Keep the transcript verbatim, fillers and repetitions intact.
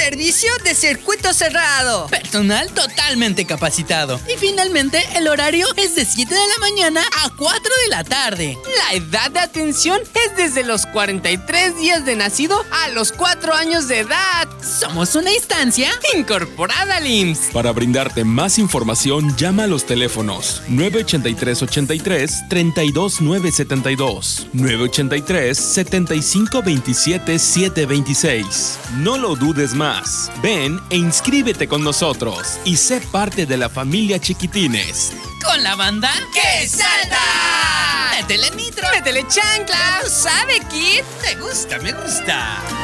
Servicio de circuito cerrado. Personal totalmente capacitado. Y finalmente, el horario es de siete de la mañana a cuatro de la tarde. La edad de atención es desde los cuarenta y tres días de nacido a los cuatro años de edad. Somos una instancia incorporada al I M S S. Para brindarte más información, llama a los teléfonos nueve ochenta y tres ochenta y tres, treinta y dos nueve setenta y dos, nueve ochenta y tres, setenta y cinco veintisiete, setecientos veintiséis. No lo dudes más. Ven e inscríbete con nosotros y sé parte de la familia Chiquitines. Con la banda ¡Que salta! ¡Métele nitro! ¡Métele chanclas! ¿Tú sabes, Kid? Me gusta, me gusta.